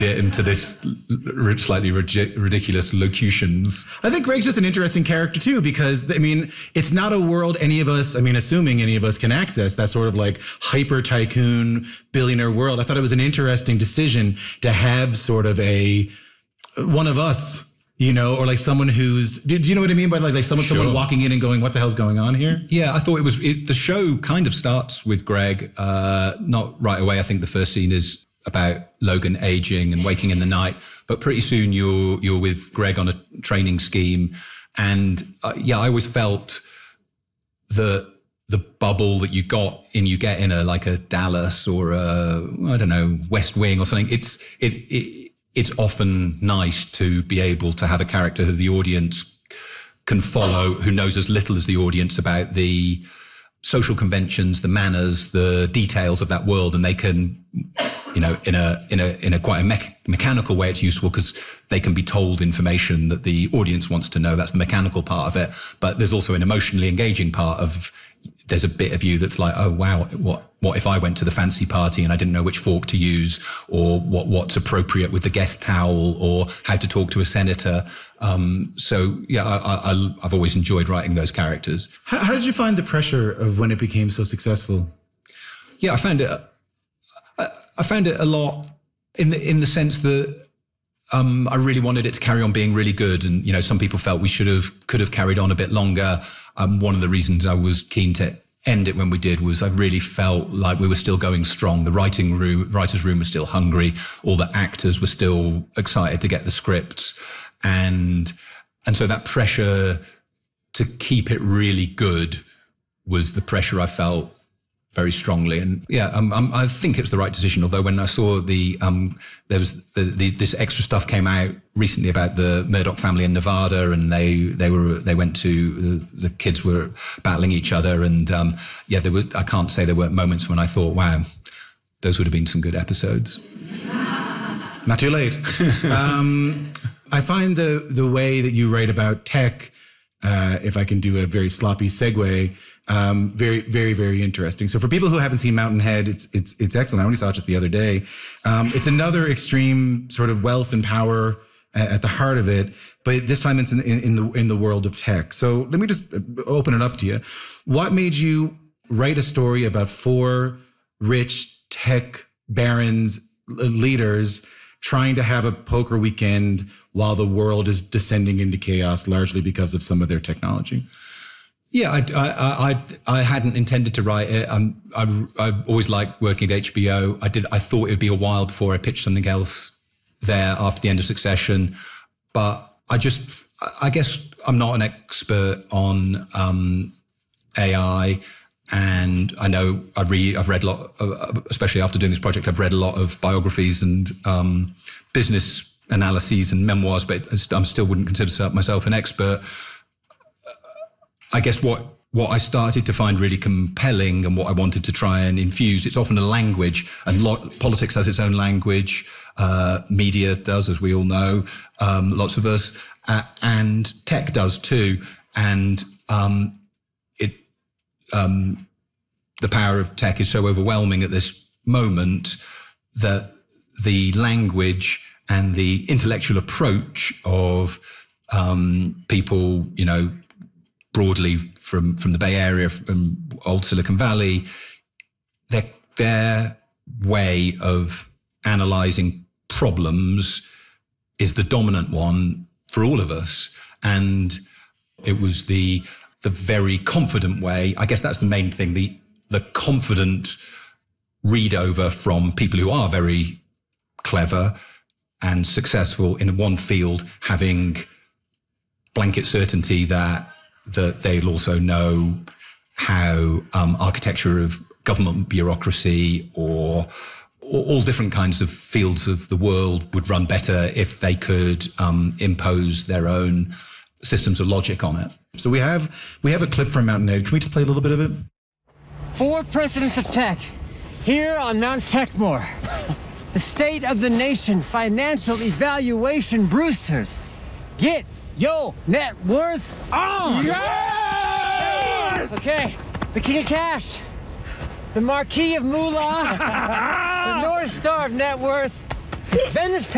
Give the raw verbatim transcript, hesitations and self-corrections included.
it into this l- slightly rid- ridiculous locutions. I think Greg's just an interesting character too, because I mean, it's not a world any of us, I mean, assuming any of us can access that sort of like hyper tycoon billionaire world. I thought it was an interesting decision to have sort of a, one of us, you know, or like someone who's, do, do you know what I mean by like, like someone, Sure. someone walking in and going, what the hell's going on here? Yeah, I thought it was, it, the show kind of starts with Greg, uh, not right away. I think the first scene is about Logan aging and waking in the night, but pretty soon you're you're with Greg on a training scheme, and uh, yeah, I always felt the the bubble that you got in you get in a like a Dallas or a I don't know West Wing or something. It's it, it it's often nice to be able to have a character who the audience can follow, who knows as little as the audience about the social conventions, the manners, the details of that world, and they can, you know, in a in a in a quite a me- mechanical way, it's useful because they can be told information that the audience wants to know. That's the mechanical part of it. But there's also an emotionally engaging part of. There's a bit of you that's like, oh wow, what what if I went to the fancy party and I didn't know which fork to use, or what what's appropriate with the guest towel, or how to talk to a senator. Um, so yeah, I, I, I've always enjoyed writing those characters. How, how did you find the pressure of when it became so successful? Yeah, I found it. I, I found it a lot in the in the sense that um, I really wanted it to carry on being really good, and you know, some people felt we should have could have carried on a bit longer. Um, one of the reasons I was keen to end it when we did was I really felt like we were still going strong. The writing room, writers' room was still hungry. All the actors were still excited to get the scripts, and and so that pressure to keep it really good was the pressure I felt very strongly. And yeah, um, um, I think it's the right decision. Although when I saw the, um, there was the, the, this extra stuff came out recently about the Murdoch family in Nevada, and they, they were, they went to, the, the kids were battling each other. And, um, yeah, there were, I can't say there weren't moments when I thought, wow, those would have been some good episodes. Not too late. um, I find the, the way that you write about tech, uh, if I can do a very sloppy segue, Um, very, very, very interesting. So for people who haven't seen Mountainhead, it's it's it's excellent. I only saw it just the other day. Um, it's another extreme sort of wealth and power at, at the heart of it, but this time it's in, in, in the in the world of tech. So let me just open it up to you. What made you write a story about four rich tech barons, leaders, trying to have a poker weekend while the world is descending into chaos, largely because of some of their technology? Yeah, I, I, I, I hadn't intended to write it. Um, I, I always liked working at H B O. I did. I thought it would be a while before I pitched something else there after the end of Succession. But I just, I guess I'm not an expert on um, A I. And I know I read, I've read a lot, especially after doing this project, I've read a lot of biographies and um, business analyses and memoirs, but I still wouldn't consider myself an expert. I guess what, what I started to find really compelling and what I wanted to try and infuse, it's often a language, and lo- politics has its own language, uh, media does, as we all know, um, lots of us, uh, and tech does too. And um, it, um, the power of tech is so overwhelming at this moment that the language and the intellectual approach of um, people, you know, broadly from, from the Bay Area, from old Silicon Valley, their, their way of analyzing problems is the dominant one for all of us. And it was the the very confident way, I guess that's the main thing, the the confident read over from people who are very clever and successful in one field, having blanket certainty that that they'll also know how um, architecture of government bureaucracy or, or all different kinds of fields of the world would run better if they could um, impose their own systems of logic on it. So we have we have a clip from Mountainhead. Can we just play a little bit of it? Four presidents of tech here on Mount Techmore. The state of the nation financial evaluation Brewsters. Get yo net worths on! Yes! Okay, the king of cash, the marquis of moolah, the North Star of net worth, Venice.